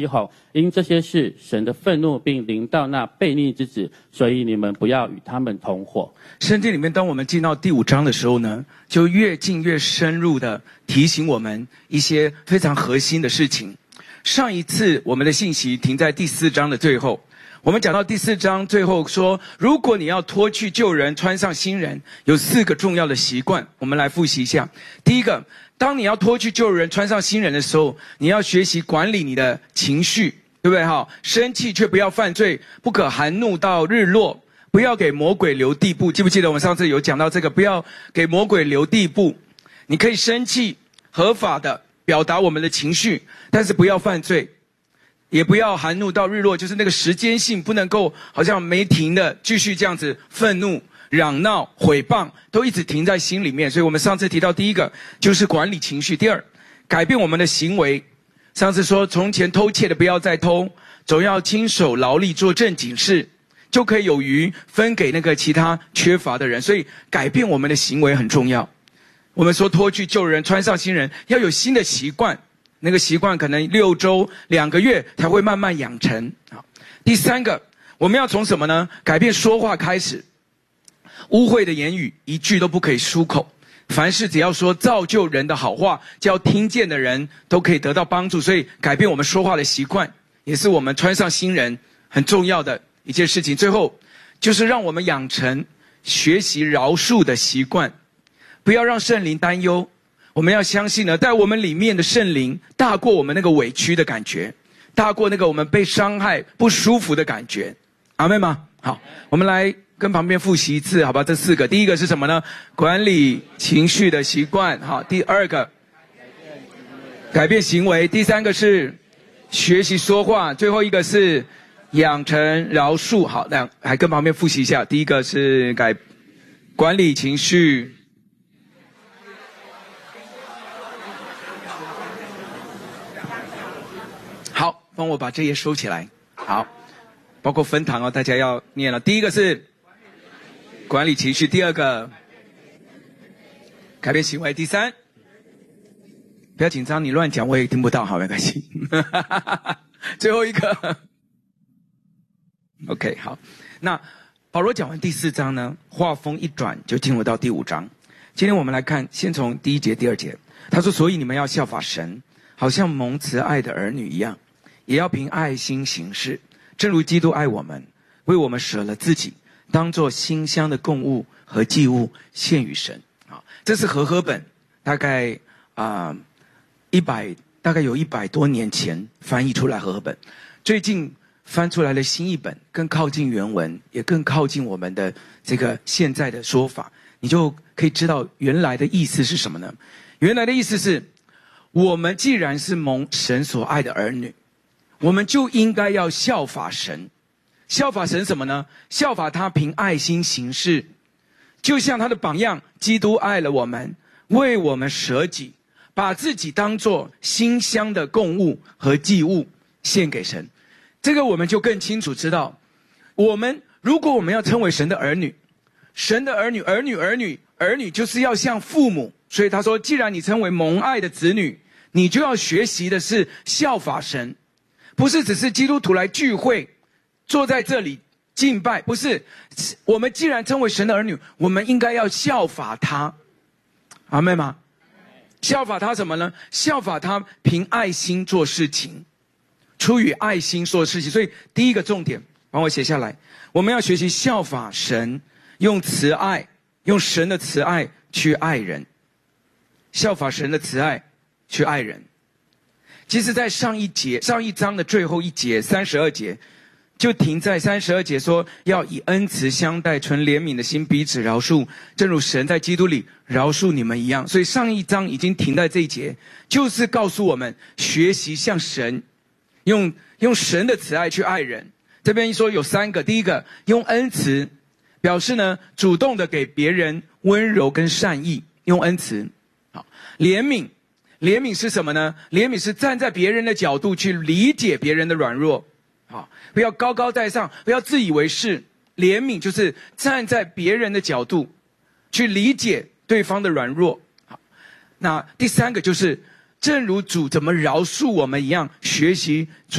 起哄，因这些事，神的愤怒并临到那悖逆之子，所以你们不要与他们同伙。 圣经里面，当我们进到第5章的时候呢，就越进越深入的提醒我们一些非常核心的事情。上一次我们的信息停在第4章的最后，我们讲到第4章最后说，如果你要脱去旧人，穿上新人，有4个重要的习惯，我们来复习一下。第一个，当你要脱去旧人，穿上新人的时候，你要学习管理你的情绪，对不对？生气却不要犯罪，不可含怒到日落，不要给魔鬼留地步。记不记得我们上次有讲到这个，不要给魔鬼留地步。你可以生气，合法的表达我们的情绪，但是不要犯罪，也不要含怒到日落，就是那个时间性不能够好像没停的继续这样子愤怒、嚷闹、毁谤，都一直停在心里面。所以我们上次提到第一个就是管理情绪，第二，改变我们的行为。上次说从前偷窃的不要再偷，总要亲手劳力做正经事，就可以有余分给那个其他缺乏的人。所以改变我们的行为很重要。我们说脱去旧人，穿上新人，要有新的习惯，那个习惯可能6周、2个月才会慢慢养成。第三个，我们要从什么呢？改变说话开始。污秽的言语一句都不可以出口，凡事只要说造就人的好话，叫听见的人都可以得到帮助。所以改变我们说话的习惯，也是我们穿上新人很重要的一件事情。最后就是让我们养成学习饶恕的习惯，不要让圣灵担忧。我们要相信呢，在我们里面的圣灵大过我们那个委屈的感觉，大过那个我们被伤害不舒服的感觉。阿们吗？好，我们来跟旁边复习一次，好吧？这4个，第一个是什么呢？管理情绪的习惯。好，第二个改变行为，第三个是学习说话，最后一个是养成饶恕。好，还跟旁边复习一下。第一个是管理情绪，好，帮我把这页收起来。好，包括分堂大家要念了。第一个是管理情绪，第二个改变行为，第三不要紧张，你乱讲我也听不到，好，没关系。最后一个 OK， 好。那保罗讲完第4章呢，话锋一转就进入到第5章。今天我们来看，先从第1节、第2节。他说，所以你们要效法神，好像蒙慈爱的儿女一样，也要凭爱心行事，正如基督爱我们，为我们舍了自己，当作馨香的供物和祭物献与神。这是和合本大概大概有100多年前翻译出来和合本，最近翻出来的新译本更靠近原文，也更靠近我们的这个现在的说法，你就可以知道原来的意思是什么呢？原来的意思是，我们既然是蒙神所爱的儿女，我们就应该要效法神。效法神什么呢？效法他凭爱心行事，就像他的榜样，基督爱了我们，为我们舍己，把自己当作馨香的供物和祭物献给神。这个我们就更清楚知道，如果我们要称为神的儿女，神的儿女就是要像父母。所以他说，既然你称为蒙爱的子女，你就要学习的是效法神，不是只是基督徒来聚会坐在这里敬拜，不是。我们既然称为神的儿女，我们应该要效法他。阿们吗？效法他什么呢？效法他凭爱心做事情，出于爱心做事情。所以第一个重点帮我写下来，我们要学习效法神，用慈爱，用神的慈爱去爱人。效法神的慈爱去爱人。其实在上一章的最后一节32节，就停在32节说，要以恩慈相待，存怜悯的心彼此饶恕，正如神在基督里饶恕你们一样。所以上一章已经停在这一节，就是告诉我们学习像神，用神的慈爱去爱人。这边一说有3个，第一个用恩慈，表示呢主动的给别人温柔跟善意，用恩慈。好，怜悯是什么呢？怜悯是站在别人的角度去理解别人的软弱。好，不要高高在上，不要自以为是。怜悯就是站在别人的角度去理解对方的软弱。好，那第3个就是正如主怎么饶恕我们一样，学习主